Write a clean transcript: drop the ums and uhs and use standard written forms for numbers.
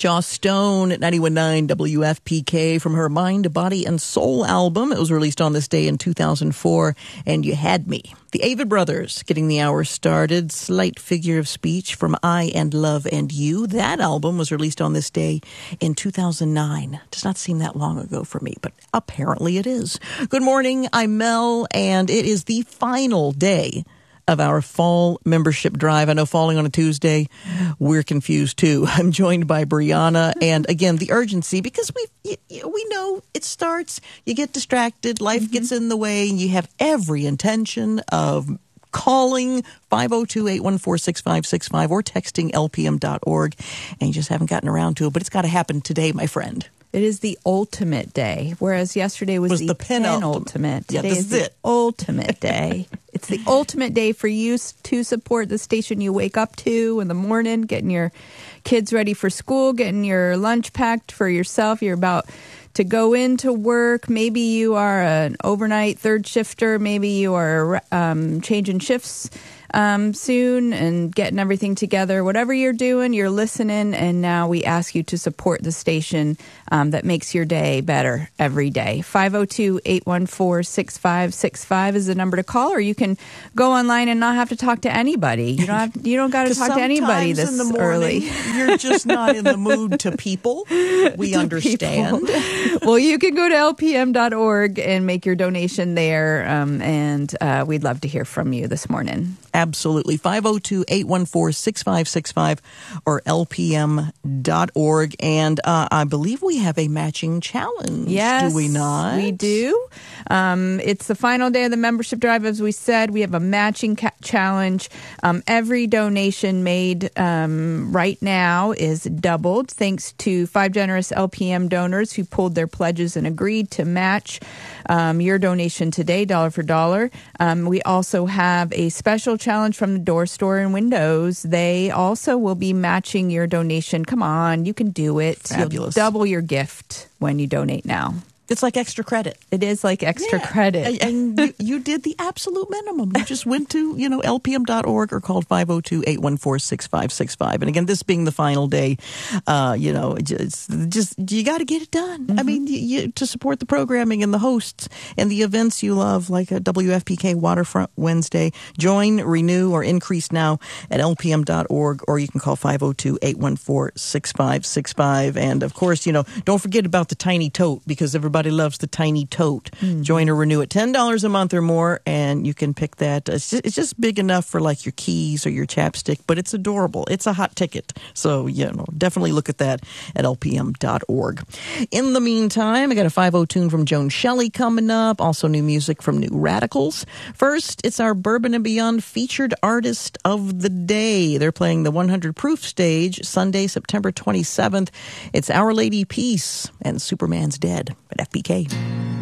Joss Stone at 91.9 WFPK from her Mind, Body, and Soul album. It was released on this day in 2004, and You Had Me. The Avid Brothers getting the hour started. Slight Figure of Speech from I and Love and You. That album was released on this day in 2009. Does not seem that long ago for me, but apparently it is. Good morning, I'm Mel, and it is the final day of our fall membership drive. I know falling on a Tuesday, we're confused too. I'm joined by Brianna, and again, the urgency, because we know it starts, you get distracted, life gets in the way, and you have every intention of calling 502-814-6565 or texting lpm.org, and you just haven't gotten around to it, but it's got to happen today, my friend. It is the ultimate day, whereas yesterday was the penultimate. Yeah, Today is the ultimate day. It's the ultimate day for you to support the station you wake up to in the morning, getting your kids ready for school, getting your lunch packed for yourself. You're about to go into work. Maybe you are an overnight third shifter. Maybe you are changing shifts soon and getting everything together. Whatever you're doing, you're listening, and now we ask you to support the station that makes your day better every day. 502-814-6565 is the number to call, or you can go online and not have to talk to anybody. You don't got to talk to anybody this early. You're just not in the mood to people. We understand. Well, you can go to lpm.org and make your donation there, and we'd love to hear from you this morning. Absolutely. 502-814-6565 or lpm.org. And I believe we have a matching challenge. Yes, do we not? We do. It's the final day of the membership drive. As we said, we have a matching challenge. Every donation made right now is doubled thanks to 5 generous LPM donors who pulled their pledges and agreed to match your donation today, dollar for dollar. We also have a special challenge from the Door Store and Windows. They also will be matching your donation. Come on, you can do it. Fabulous. You'll double your gift when you donate now. It's like extra credit. It is like extra credit. And you did the absolute minimum. You just went to, lpm.org or called 502-814-6565. And again, this being the final day, just you got to get it done. Mm-hmm. I mean, to support the programming and the hosts and the events you love, like a WFPK Waterfront Wednesday. Join, renew, or increase now at lpm.org, or you can call 502-814-6565. And of course, don't forget about the tiny tote, because everybody loves the tiny tote. Join or renew at $10 a month or more, and you can pick that. It's just big enough for like your keys or your chapstick, but it's adorable. It's a hot ticket. So, definitely look at that at lpm.org. In the meantime, I got a 5:00 tune from Joan Shelley coming up. Also new music from New Radicals. First, it's our Bourbon and Beyond featured artist of the day. They're playing the 100 Proof stage Sunday, September 27th. It's Our Lady Peace and Superman's Dead at FPK.